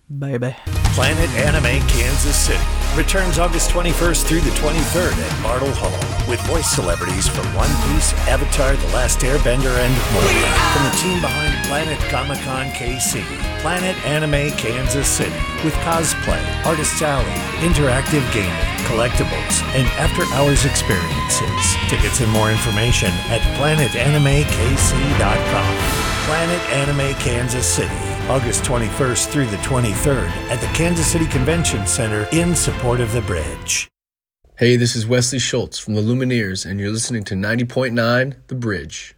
baby. Planet Anime Kansas City returns August 21st through the 23rd at Bartle Hall with voice celebrities from One Piece, Avatar, The Last Airbender, and more. From the team behind Planet Comic-Con KC, Planet Anime Kansas City with cosplay, Artists Alley, interactive gaming, collectibles, and after-hours experiences. Tickets and more information at planetanimekc.com. Planet Anime Kansas City, August 21st through the 23rd at the Kansas City Convention Center in support of the Bridge. Hey, this is Wesley Schultz from the Lumineers, and you're listening to 90.9 The Bridge.